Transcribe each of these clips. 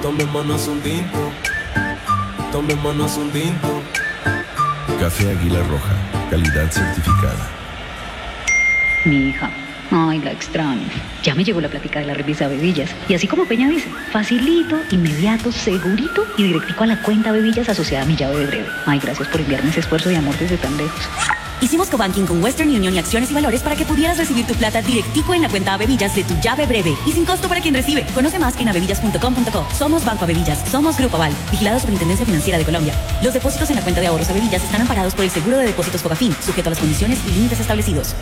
Tomémonos un tinto, tomémonos un tinto. Café Águila Roja, calidad certificada. Mi hija, ay, la extraño. Ya me llegó la plática de la revisa Bebillas. Y así como Peña dice, facilito, inmediato, segurito y directico a la cuenta Bebillas asociada a mi llave de breve. Ay, gracias por enviarme ese esfuerzo de amor desde tan lejos. Hicimos cobanking con Western Union y Acciones y Valores para que pudieras recibir tu plata directico en la cuenta Bebillas de tu llave breve y sin costo para quien recibe. Conoce más en abebillas.com.co. Somos Banco Bebillas, somos Grupo Aval, vigilado Superintendencia Financiera de Colombia. Los depósitos en la cuenta de ahorros Bebillas están amparados por el Seguro de Depósitos Fogafín, sujeto a las condiciones y límites establecidos.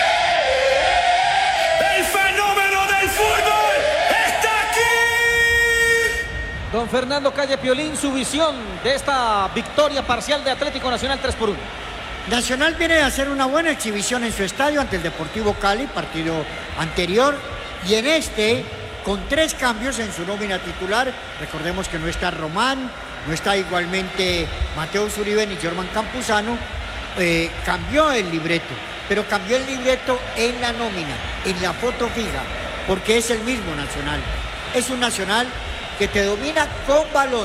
¡El fenómeno del fútbol está aquí! Don Fernando Calle Piolín, su visión de esta victoria parcial de Atlético Nacional 3-1. Nacional viene a hacer una buena exhibición en su estadio ante el Deportivo Cali, partido anterior, y en este, con 3 cambios en su nómina titular. Recordemos que no está Román, no está igualmente Mateo Uribe ni Germán Campuzano. Cambió el libreto, pero cambió el libreto en la nómina, en la foto fija, porque es el mismo Nacional. Es un Nacional que te domina con balón,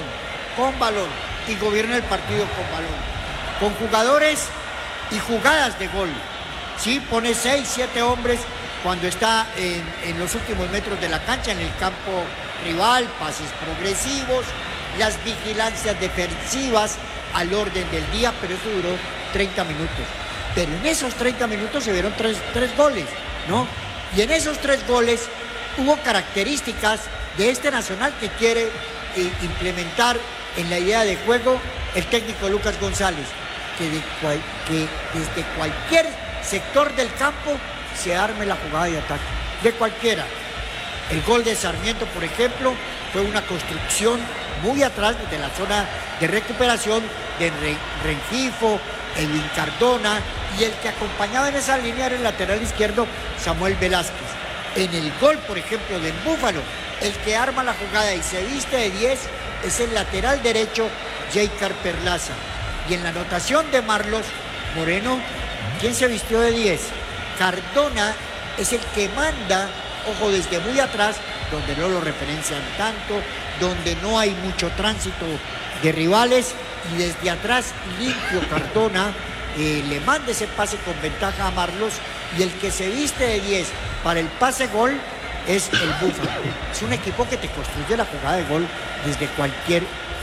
y gobierna el partido con balón, con jugadores y jugadas de gol. Sí, pone 6, 7 hombres cuando está en los últimos metros de la cancha, en el campo rival, pases progresivos, las vigilancias defensivas al orden del día, pero eso duró 30 minutos. Pero en esos 30 minutos se vieron tres goles, ¿no? Y en esos 3 goles hubo características de este Nacional que quiere implementar en la idea de juego el técnico Lucas González, que desde cualquier sector del campo se arme la jugada de ataque, de cualquiera. El gol de Sarmiento, por ejemplo, fue una construcción muy atrás de la zona de recuperación de Rengifo, Edwin Cardona, y el que acompañaba en esa línea era el lateral izquierdo Samuel Velázquez. En el gol, por ejemplo, del Búfalo, el que arma la jugada y se viste de 10 es el lateral derecho Jeicar Perlaza. Y en la anotación de Marlos Moreno, ¿quién se vistió de 10? Cardona es el que manda, ojo, desde muy atrás, donde no lo referencian tanto, donde no hay mucho tránsito de rivales, y desde atrás limpio Cardona le manda ese pase con ventaja a Marlos, y el que se viste de 10 para el pase gol es el Búfalo. Es un equipo que te construye la jugada de gol desde cualquier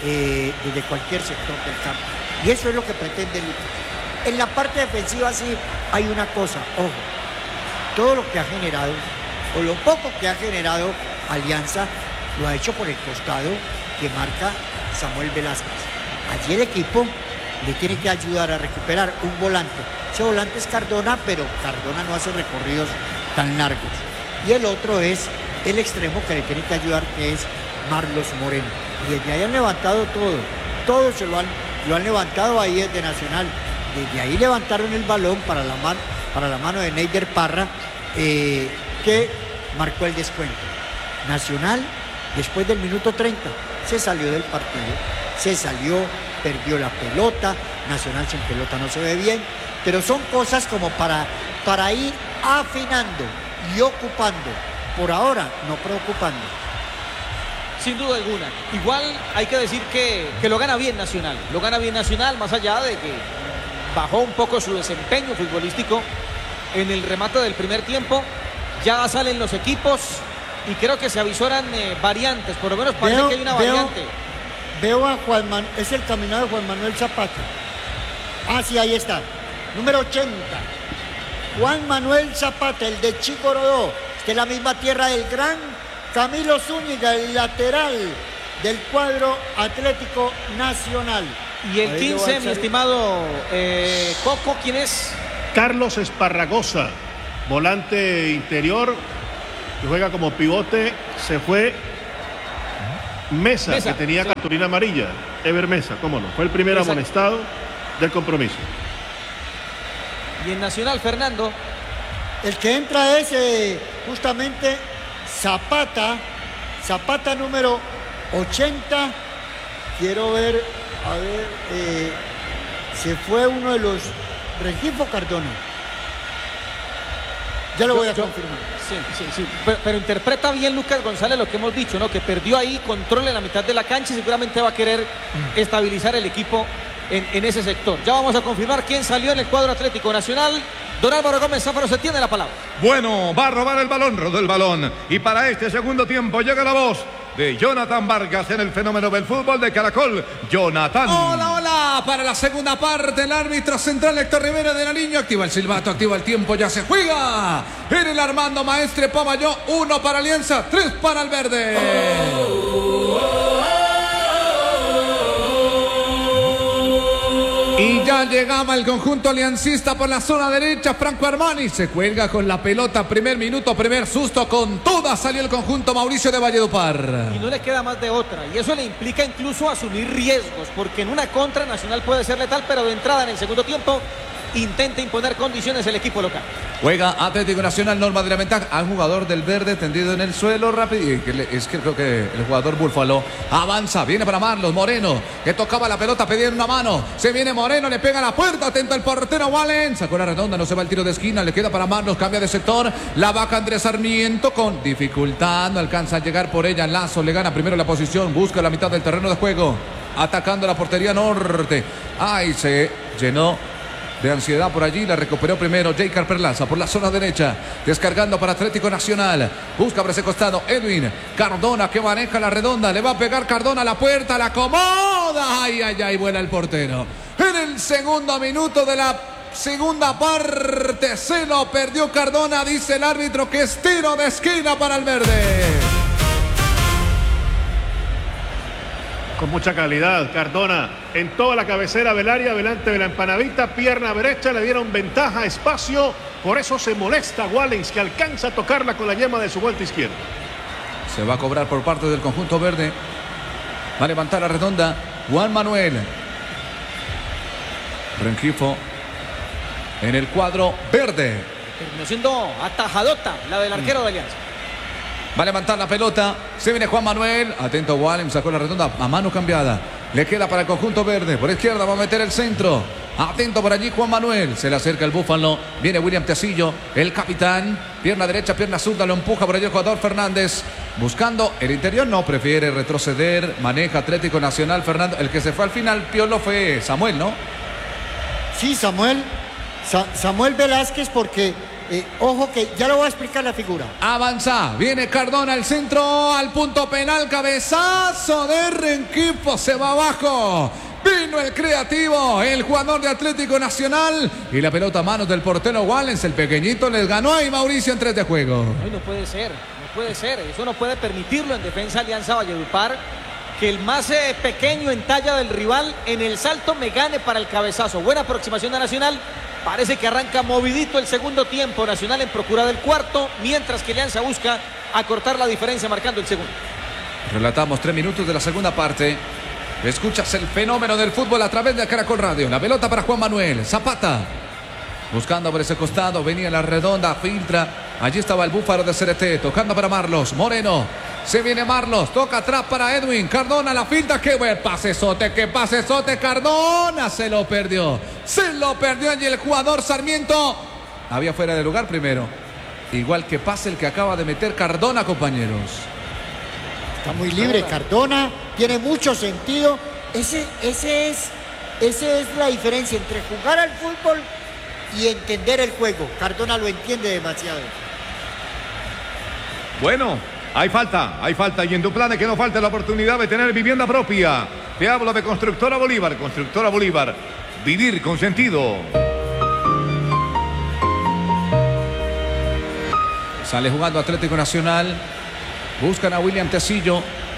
sector del campo. Y eso es lo que pretende Lucas. En la parte defensiva sí hay una cosa, ojo, todo lo que ha generado, o lo poco que ha generado Alianza, lo ha hecho por el costado que marca Samuel Velázquez. Allí el equipo le tiene que ayudar a recuperar un volante. Ese volante es Cardona, pero Cardona no hace recorridos tan largos. Y el otro es el extremo que le tiene que ayudar, que es Marlos Moreno. Y desde ahí han levantado todo se lo han levantado ahí desde Nacional. Desde ahí levantaron el balón para la mano de Neider Parra, que marcó el descuento. Nacional, después del minuto 30, se salió del partido, perdió la pelota. Nacional sin pelota no se ve bien, pero son cosas como para ir afinando y ocupando, por ahora no preocupando. Sin duda alguna. Igual hay que decir que lo gana bien Nacional. Lo gana bien Nacional, más allá de que bajó un poco su desempeño futbolístico en el remate del primer tiempo. Ya salen los equipos y creo que se avisoran variantes. Por lo menos parece que hay una variante. Veo a Juan Manuel, es el caminado de Juan Manuel Zapata. Ah, sí, ahí está. Número 80. Juan Manuel Zapata, el de Chicorodó. De la misma tierra del gran Camilo Zúñiga, el lateral del cuadro Atlético Nacional. Y el 15, mi estimado Coco, ¿quién es? Carlos Esparragosa, volante interior, que juega como pivote. Se fue Mesa, que tenía cartulina amarilla. Ever Mesa, cómo no. Fue el primer amonestado del compromiso. Y en Nacional, Fernando. El que entra es justamente Zapata número 80. Quiero ver, se fue uno de los Rengifo Cardona. Ya lo voy a confirmar. Sí. Pero interpreta bien Lucas González lo que hemos dicho, ¿no? Que perdió ahí control en la mitad de la cancha y seguramente va a querer estabilizar el equipo en ese sector. Ya vamos a confirmar quién salió en el cuadro Atlético Nacional. Don Álvaro Gómez Záfaro se tiene la palabra. Bueno, va a robar el balón, rodó el balón. Y para este segundo tiempo llega la voz de Jonathan Vargas en el fenómeno del fútbol de Caracol. Jonathan. Hola. Para la segunda parte, el árbitro central Héctor Rivera de la Niño activa el silbato, activa el tiempo, ya se juega. En el Armando Maestre Pavalló, 1 para Alianza, 3 para el Verde. Y ya llegaba el conjunto aliancista por la zona derecha. Franco Armani se cuelga con la pelota. Primer minuto, primer susto. Con toda salió el conjunto Mauricio de Valledupar. Y no le queda más de otra. Y eso le implica incluso asumir riesgos. Porque en una contra Nacional puede ser letal. Pero de entrada en el segundo tiempo intenta imponer condiciones el equipo local. Juega Atlético Nacional, norma de la ventaja. Hay un jugador del Verde tendido en el suelo rápido. Es que creo que el jugador Búfalo avanza, viene para Marlos Moreno, que tocaba la pelota, pidiendo una mano. Se viene Moreno, le pega a la puerta, atento el portero Wallen. Sacó la redonda, no se va el tiro de esquina, le queda para Marlos, cambia de sector. La vaca Andrés Sarmiento con dificultad, no alcanza a llegar por ella. Lazo le gana primero la posición, busca la mitad del terreno de juego, atacando la portería norte. Ahí se llenó de ansiedad por allí, la recuperó primero J.Car Perlaza por la zona derecha, descargando para Atlético Nacional, busca por ese costado Edwin Cardona, que maneja la redonda, le va a pegar Cardona a la puerta, la acomoda, ay, vuela el portero. En el segundo minuto de la segunda parte se lo perdió Cardona, dice el árbitro que es tiro de esquina para el Verde. Con mucha calidad, Cardona en toda la cabecera del área, delante de la empanadita, pierna derecha, le dieron ventaja, espacio, por eso se molesta Wallens, que alcanza a tocarla con la yema de su vuelta izquierda. Se va a cobrar por parte del conjunto verde, va a levantar la redonda Juan Manuel Rengifo en el cuadro verde. Terminó siendo atajadota la del arquero de Alianza. Va a levantar la pelota, se viene Juan Manuel, atento Wallen, sacó la redonda a mano cambiada, le queda para el conjunto verde, por izquierda va a meter el centro, atento por allí Juan Manuel, se le acerca el Búfalo, viene William Tecillo, el capitán, pierna derecha, pierna zurda, lo empuja por allí el jugador Fernández, buscando el interior, no, prefiere retroceder, maneja Atlético Nacional, Fernando, el que se fue al final, Piolo, fue Samuel, ¿no? Sí, Samuel Velázquez, porque ojo que ya lo voy a explicar la figura. Avanza, viene Cardona al centro, al punto penal, cabezazo de Rengifo, se va abajo. Vino el creativo, el jugador de Atlético Nacional, y la pelota a manos del portero Wallens, el pequeñito les ganó ahí Mauricio en 3 de juego. Ay, no puede ser, eso no puede permitirlo en defensa Alianza Valledupar, que el más pequeño en talla del rival en el salto me gane para el cabezazo. Buena aproximación de Nacional. Parece que arranca movidito el segundo tiempo. Nacional en procura del cuarto, mientras que Alianza busca acortar la diferencia marcando el segundo. Relatamos 3 minutos de la segunda parte. Escuchas el fenómeno del fútbol a través de Caracol Radio. La pelota para Juan Manuel Zapata, buscando por ese costado, venía la redonda, filtra. Allí estaba el Búfalo de CRT, tocando para Marlos Moreno. Se viene Marlos, toca atrás para Edwin Cardona, la filtra, qué buen pasesote, Cardona se lo perdió allí el jugador Sarmiento, había fuera de lugar primero, igual que pase el que acaba de meter Cardona, compañeros. Está muy libre Cardona, tiene mucho sentido, esa es la diferencia entre jugar al fútbol y entender el juego. Cardona lo entiende demasiado. Bueno, hay falta y en tu plan que no falte la oportunidad de tener vivienda propia. Te hablo de Constructora Bolívar, vivir con sentido. Sale jugando Atlético Nacional, buscan a William Tecillo.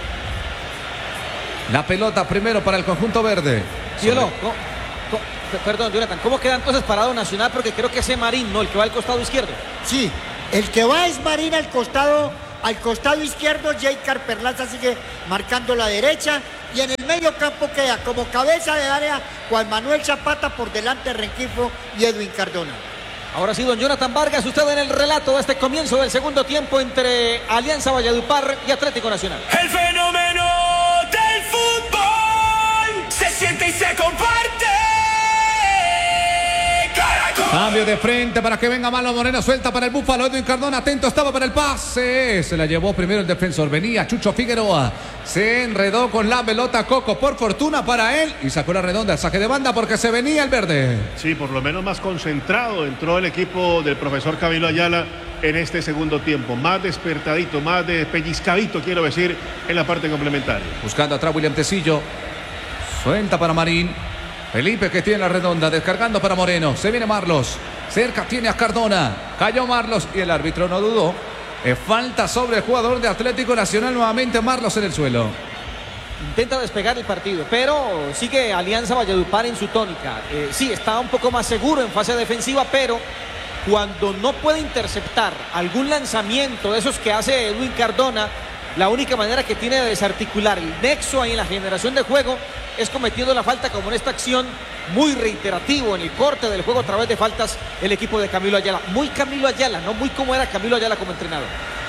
La pelota primero para el conjunto verde. Perdón, Jonathan, ¿cómo queda entonces parado Nacional? Porque creo que ese Marín, no, el que va al costado izquierdo. Sí, el que va es Marín al costado izquierdo. J.Car Perlaza sigue marcando la derecha, y en el medio campo queda como cabeza de área Juan Manuel Zapata, por delante Rengifo y Edwin Cardona. Ahora sí, don Jonathan Vargas, usted en el relato de este comienzo del segundo tiempo entre Alianza Valledupar y Atlético Nacional. El fenómeno del fútbol se siente y se comparte. Caracol. Cambio de frente para que venga Marlos Moreno. Suelta para el Búfalo. Edwin Cardona atento estaba para el pase. Se la llevó primero el defensor. Venía Chucho Figueroa. Se enredó con la pelota Coco. Por fortuna para él. Y sacó la redonda. Saque de banda porque se venía el verde. Sí, por lo menos más concentrado entró el equipo del profesor Camilo Ayala en este segundo tiempo. Más despertadito, más pellizcadito, quiero decir, en la parte complementaria. Buscando atrás William Tecillo. Suelta para Marín. Felipe que tiene la redonda, descargando para Moreno. Se viene Marlos. Cerca tiene a Cardona. Cayó Marlos y el árbitro no dudó. Falta sobre el jugador de Atlético Nacional. Nuevamente Marlos en el suelo. Intenta despegar el partido, pero sigue Alianza Valledupar en su tónica. Sí, está un poco más seguro en fase defensiva, pero cuando no puede interceptar algún lanzamiento de esos que hace Edwin Cardona, la única manera que tiene de desarticular el nexo ahí en la generación de juego es cometiendo la falta, como en esta acción muy reiterativo en el corte del juego a través de faltas el equipo de Camilo Ayala. Muy Camilo Ayala, no muy como era Camilo Ayala como entrenador.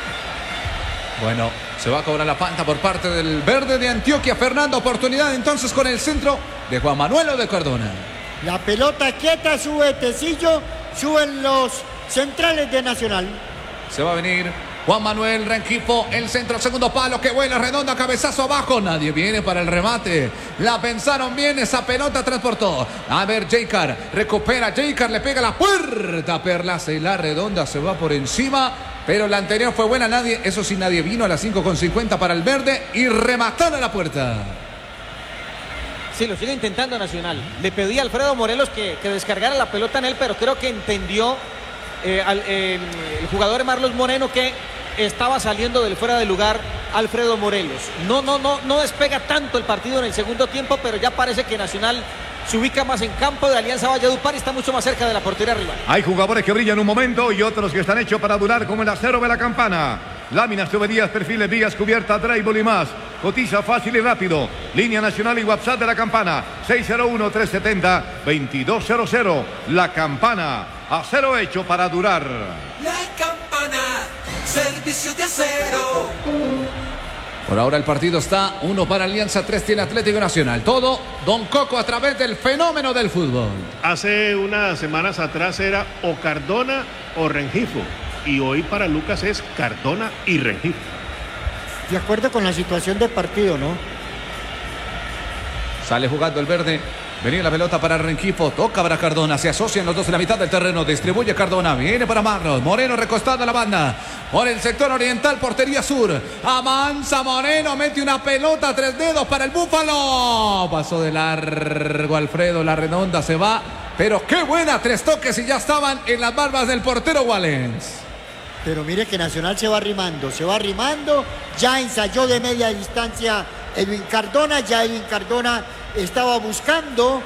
Bueno, se va a cobrar la falta por parte del verde de Antioquia. Fernando, oportunidad entonces con el centro de Juan Manuel o de Cardona. La pelota quieta, sube Tecillo, suben los centrales de Nacional. Se va a venir Juan Manuel Rengifo, el centro, segundo palo, que vuela, redonda, cabezazo abajo. Nadie viene para el remate. La pensaron bien, esa pelota transportó. A ver, Jaycar, recupera Jaycar, le pega la puerta, Perlaza y la redonda se va por encima. Pero la anterior fue buena, eso sí, nadie vino a las 5:50 para el verde y remataron a la puerta. Sí, lo sigue intentando Nacional. Le pedí a Alfredo Morelos que descargara la pelota en él, pero creo que entendió el jugador Marlos Moreno que estaba saliendo del fuera de lugar Alfredo Morelos. No despega tanto el partido en el segundo tiempo, pero ya parece que Nacional se ubica más en campo de Alianza Valledupar y está mucho más cerca de la portería rival. Hay jugadores que brillan un momento y otros que están hechos para durar, como el acero de la Campana. Láminas, tuberías, perfiles, vías, cubierta, drywall y más. Cotiza fácil y rápido. Línea nacional y WhatsApp de la Campana. 601-370-2200. La Campana. Acero hecho para durar. La Campana. Servicio de acero. Por ahora el partido está 1 para Alianza, 3 tiene Atlético Nacional. Todo Don Coco a través del fenómeno del fútbol. Hace unas semanas atrás era o Cardona o Rengifo. Y hoy para Lucas es Cardona y Rengifo. De acuerdo con la situación de partido, ¿no? Sale jugando el verde. Venía la pelota para Rengifo, toca para Cardona, se asocian los dos en la mitad del terreno, distribuye Cardona, viene para Marlos, Moreno recostado a la banda, por el sector oriental, portería sur, avanza Moreno, mete una pelota a 3 dedos para el Búfalo, pasó de largo Alfredo, la redonda se va, pero qué buena, 3 toques y ya estaban en las barbas del portero Wallens. Pero mire que Nacional se va arrimando, ya ensayó de media distancia Edwin Cardona, estaba buscando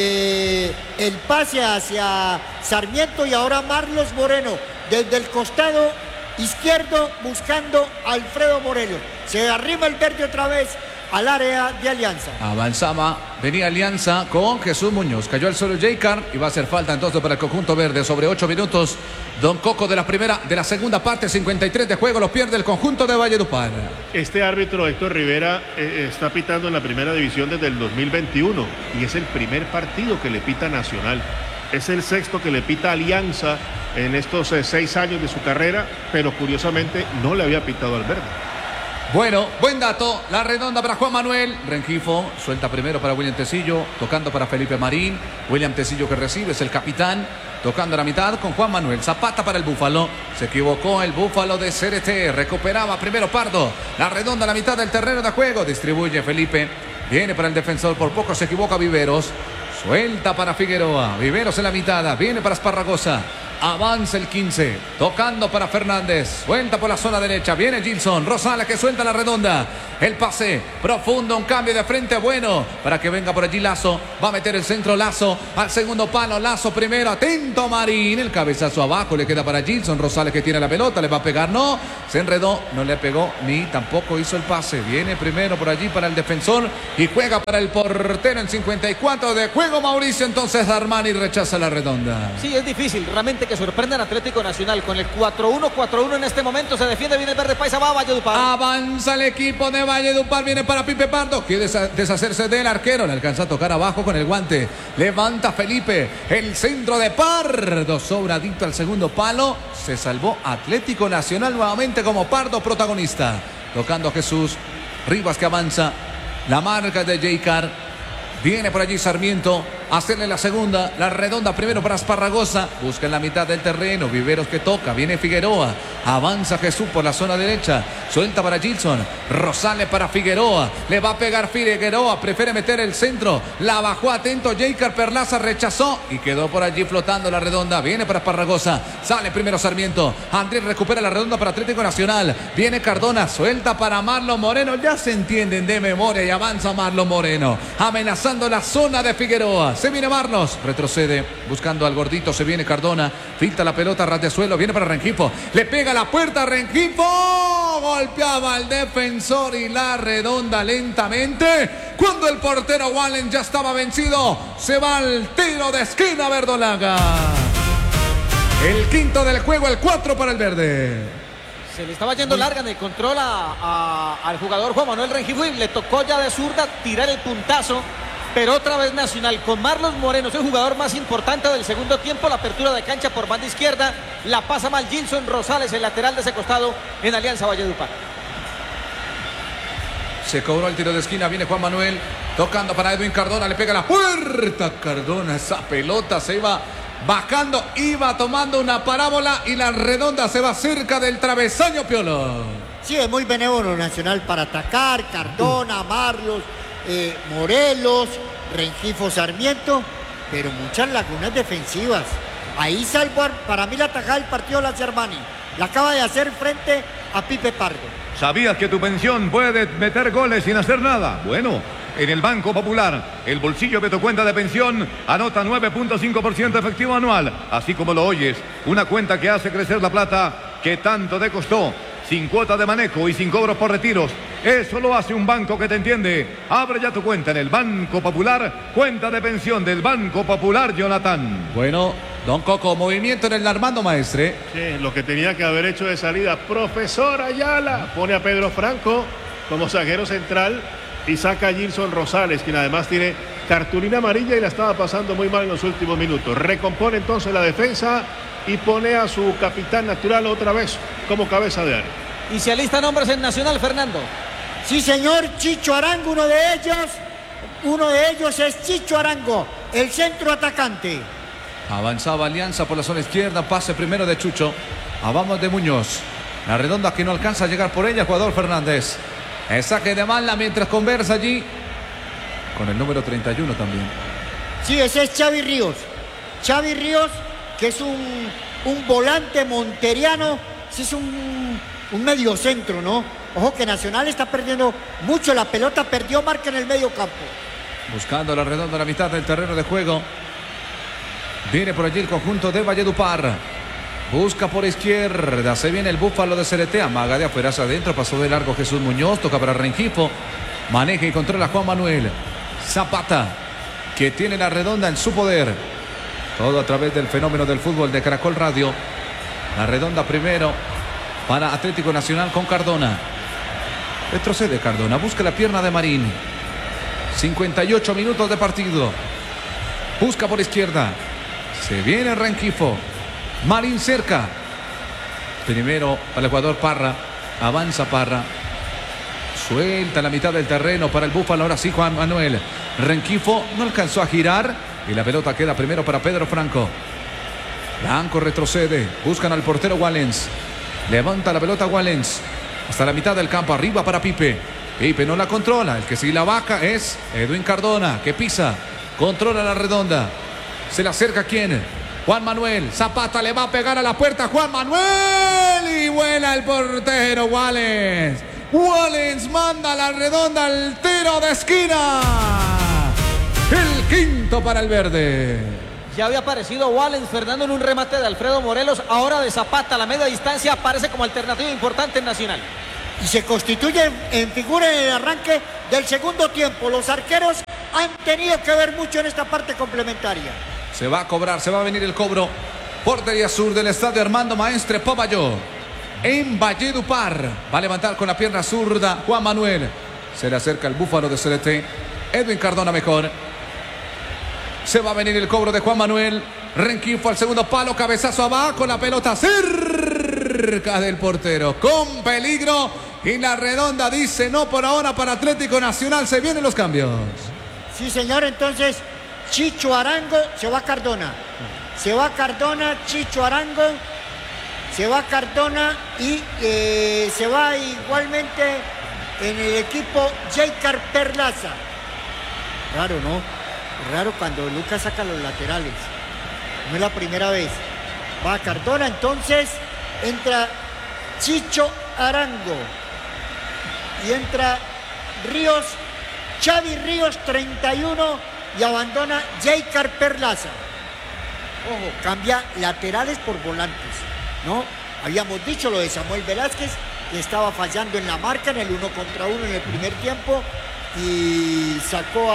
el pase hacia Sarmiento y ahora Marlos Moreno desde el costado izquierdo buscando a Alfredo Morelos. Se arrima el verde otra vez al área de Alianza. Avanzaba, venía Alianza con Jesús Muñoz. Cayó al suelo Jaycar y va a hacer falta entonces para el conjunto verde. Sobre 8 minutos, Don Coco de la segunda parte, 53 de juego, lo pierde el conjunto de Valledupar. Este árbitro Héctor Rivera está pitando en la primera división desde el 2021 y es el primer partido que le pita Nacional. Es el 6º que le pita Alianza en estos 6 años de su carrera, pero curiosamente no le había pitado al verde. Bueno, buen dato, la redonda para Juan Manuel, Rengifo suelta primero para William Tecillo, tocando para Felipe Marín, William Tecillo que recibe, es el capitán, tocando a la mitad con Juan Manuel, Zapata para el Búfalo, se equivocó el Búfalo de CRT, recuperaba primero Pardo, la redonda a la mitad del terreno de juego, distribuye Felipe, viene para el defensor, por poco se equivoca Viveros, suelta para Figueroa, Viveros en la mitad, viene para Esparragosa. Avanza el 15, tocando para Fernández, suelta por la zona derecha, viene Gilson, Rosales que suelta la redonda, el pase profundo, un cambio de frente bueno, para que venga por allí Lazo, va a meter el centro Lazo, al segundo palo, Lazo primero, atento Marín, el cabezazo abajo, le queda para Gilson, Rosales que tiene la pelota, le va a pegar, no, se enredó, no le pegó, ni tampoco hizo el pase, viene primero por allí para el defensor, y juega para el portero en 54 de juego Mauricio, entonces Armani rechaza la redonda. Sí, es difícil, realmente que sorprenda al Atlético Nacional con el 4-1 en este momento, se defiende bien el verde paisa, va a Valledupar. Avanza el equipo de Valledupar, viene para Pipe Pardo. Quiere deshacerse del arquero. Le alcanza a tocar abajo con el guante. Levanta Felipe. El centro de Pardo. Sobradito al segundo palo. Se salvó Atlético Nacional nuevamente como Pardo protagonista. Tocando a Jesús. Rivas que avanza. La marca de J-Car. Viene por allí Sarmiento. Hacerle la segunda. La redonda primero para Esparragosa. Busca en la mitad del terreno. Viveros que toca. Viene Figueroa. Avanza Jesús por la zona derecha. Suelta para Gilson. Rosales para Figueroa. Le va a pegar Figueroa. Prefiere meter el centro. La bajó atento. J-Car Perlaza rechazó. Y quedó por allí flotando la redonda. Viene para Esparragosa. Sale primero Sarmiento. Andrés recupera la redonda para Atlético Nacional. Viene Cardona. Suelta para Marlon Moreno. Ya se entienden de memoria. Y avanza Marlon Moreno. Amenazando la zona de Figueroa. Se viene Marlos, retrocede, buscando al gordito, se viene Cardona, filtra la pelota, ras de suelo, viene para Rengifo, le pega a la puerta Rengifo, golpeaba al defensor y la redonda lentamente, cuando el portero Wallen ya estaba vencido, se va al tiro de esquina verdolaga. El quinto del juego, el 4 para el verde. Se le estaba yendo larga en el control al jugador Juan Manuel Rengifo y le tocó ya de zurda tirar el puntazo. Pero otra vez Nacional con Marlos Moreno, es el jugador más importante del segundo tiempo. La apertura de cancha por banda izquierda, la pasa mal Gilson Rosales, el lateral de ese costado en Alianza Valledupar. Se cobró el tiro de esquina, viene Juan Manuel, tocando para Edwin Cardona, le pega a la puerta Cardona, esa pelota se iba bajando, iba tomando una parábola y la redonda se va cerca del travesaño, Piolo. Sí, es muy benévolo Nacional para atacar, Cardona, Marlos, Morelos, Rengifo, Sarmiento, pero muchas lagunas defensivas. Ahí salvo para mí la tajada del partido la Germani. La acaba de hacer frente a Pipe Pardo. ¿Sabías que tu pensión puede meter goles sin hacer nada? Bueno, en el Banco Popular, el bolsillo de tu cuenta de pensión anota 9.5% efectivo anual. Así como lo oyes, una cuenta que hace crecer la plata que tanto te costó. Sin cuota de manejo y sin cobros por retiros. Eso lo hace un banco que te entiende. Abre ya tu cuenta en el Banco Popular. Cuenta de pensión del Banco Popular, Jonathan. Bueno, don Coco, movimiento en el Armando Maestre. Sí, lo que tenía que haber hecho de salida. Profesor Ayala. Pone a Pedro Franco como zaguero central y saca a Gilson Rosales, quien además tiene cartulina amarilla y la estaba pasando muy mal en los últimos minutos. Recompone entonces la defensa y pone a su capitán natural otra vez como cabeza de área. Y se alistan nombres en Nacional, Fernando. Sí, señor, Chicho Arango, uno de ellos es Chicho Arango, el centro atacante. Avanzaba Alianza por la zona izquierda, pase primero de Chucho, vamos de Muñoz. La redonda que no alcanza a llegar por ella, jugador Fernández. El saque de mala mientras conversa allí con el número 31 también. Sí, ese es Xavi Ríos. Xavi Ríos, que es un volante monteriano, es un mediocentro, ¿no? Ojo que Nacional está perdiendo mucho la pelota, perdió marca en el medio campo. Buscando la redonda a la mitad del terreno de juego. Viene por allí el conjunto de Valledupar. Busca por izquierda, se viene el búfalo de Cereté, amaga de afuera hacia adentro, pasó de largo Jesús Muñoz, toca para Rengifo, maneja y controla Juan Manuel Zapata, que tiene la redonda en su poder. Todo a través del fenómeno del fútbol de Caracol Radio. La redonda primero para Atlético Nacional con Cardona. Retrocede Cardona, busca la pierna de Marín. 58 minutos de partido. Busca por izquierda. Se viene Rengifo. Marín cerca. Primero para el jugador Parra. Avanza Parra. Suelta la mitad del terreno para el búfalo. Ahora sí Juan Manuel. Rengifo no alcanzó a girar. Y la pelota queda primero para Pedro Franco. Franco retrocede. Buscan al portero Wallens. Levanta la pelota Wallens. Hasta la mitad del campo. Arriba para Pipe. Pipe no la controla. El que sí la baja es Edwin Cardona, que pisa. Controla la redonda. Se le acerca ¿quién? Juan Manuel. Zapata le va a pegar a la puerta. Juan Manuel. Y vuela el portero Wallens. Wallens manda la redonda al tiro de esquina. El quinto para el verde. Ya había aparecido Wallens, Fernando, en un remate de Alfredo Morelos. Ahora de Zapata a la media distancia aparece como alternativa importante en Nacional. Y se constituye en figura en el arranque del segundo tiempo. Los arqueros han tenido que ver mucho en esta parte complementaria. Se va a cobrar, se va a venir el cobro. Portería sur del estadio Armando Maestre Pobayó. En Valledupar. Va a levantar con la pierna zurda Juan Manuel. Se le acerca el búfalo de CDT. Edwin Cardona mejor. Se va a venir el cobro de Juan Manuel. Rengifo al segundo palo. Cabezazo abajo. La pelota cerca del portero. Con peligro. Y la redonda dice no por ahora para Atlético Nacional. Se vienen los cambios. Sí, señor. Entonces, Chicho Arango. Se va Cardona. Se va Cardona. Chicho Arango. Se va Cardona. Y se va igualmente en el equipo Jeicar Perlaza. Raro, ¿no? Raro cuando Lucas saca los laterales. No es la primera vez. Va Cardona, entonces entra Chicho Arango. Y entra Ríos, Xavi Ríos, 31, y abandona Jeicar Perlaza. Ojo, cambia laterales por volantes, ¿no? Habíamos dicho lo de Samuel Velázquez, que estaba fallando en la marca en el 1 contra 1 en el primer tiempo, y sacó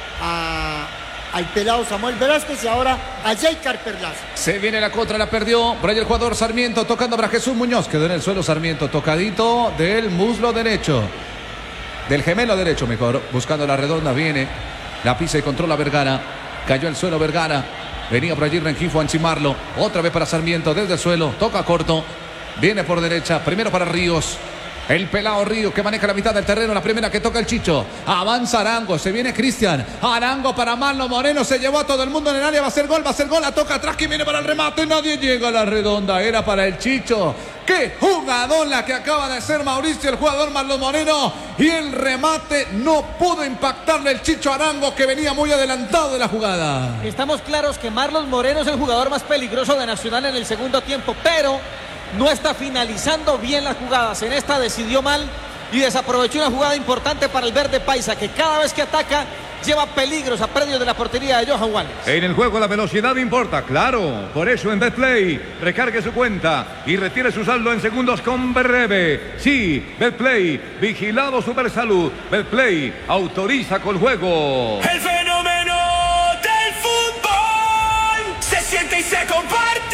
al pelado Samuel Velázquez y ahora a Jeicar Perlaza. Se viene la contra, la perdió. Por ahí el jugador Sarmiento tocando para Jesús Muñoz. Quedó en el suelo Sarmiento, tocadito del muslo derecho. Del gemelo derecho, mejor. Buscando la redonda, viene. La pisa y controla Vergara. Cayó al suelo Vergara. Venía por allí Rengifo a encimarlo. Otra vez para Sarmiento desde el suelo. Toca corto. Viene por derecha. Primero para Ríos. El pelado Ríos que maneja la mitad del terreno. La primera que toca el Chicho. Avanza Arango. Se viene Cristian. Arango para Marlon Moreno. Se llevó a todo el mundo en el área. Va a hacer gol. Va a hacer gol. La toca atrás. Que viene para el remate. Nadie llega a la redonda. Era para el Chicho. ¡Qué jugador la que acaba de ser Mauricio! El jugador Marlon Moreno. Y el remate no pudo impactarle el Chicho Arango, que venía muy adelantado de la jugada. Estamos claros que Marlon Moreno es el jugador más peligroso de Nacional en el segundo tiempo, pero no está finalizando bien las jugadas. En esta decidió mal y desaprovechó una jugada importante para el verde paisa, que cada vez que ataca lleva peligros a predios de la portería de Johan Wallace. En el juego la velocidad importa, claro. Por eso en Betplay recargue su cuenta y retire su saldo en segundos con Breve. Sí, Betplay, vigilado Supersalud. Betplay autoriza con juego. El fenómeno del fútbol se siente y se comparte.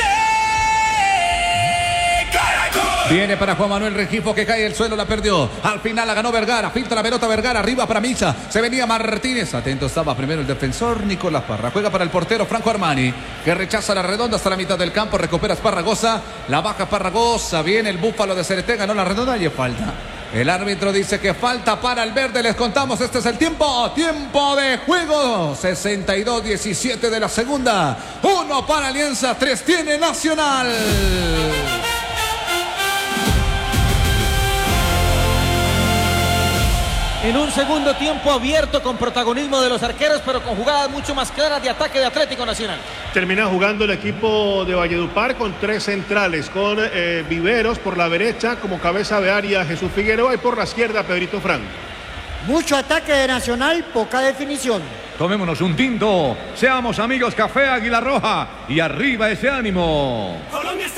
Viene para Juan Manuel Rengifo, que cae el suelo, la perdió. Al final la ganó Vergara, filtra la pelota Vergara, arriba para Misa. Se venía Martínez, atento estaba primero el defensor Nicolás Parra. Juega para el portero Franco Armani, que rechaza la redonda hasta la mitad del campo. Recupera Esparragosa, la baja Esparragosa. Viene el búfalo de CRT, ganó la redonda y es falta. El árbitro dice que falta para el verde. Les contamos, este es el tiempo. Tiempo de juego. 62-17 de la segunda. 1 para Alianza, 3 tiene Nacional. En un segundo tiempo abierto con protagonismo de los arqueros, pero con jugadas mucho más claras de ataque de Atlético Nacional. Termina jugando el equipo de Valledupar con 3 centrales, con Viveros por la derecha como cabeza de área Jesús Figueroa y por la izquierda Pedrito Frank. Mucho ataque de Nacional, poca definición. Tomémonos un tinto, seamos amigos, Café Águila Roja y arriba ese ánimo. Colombia está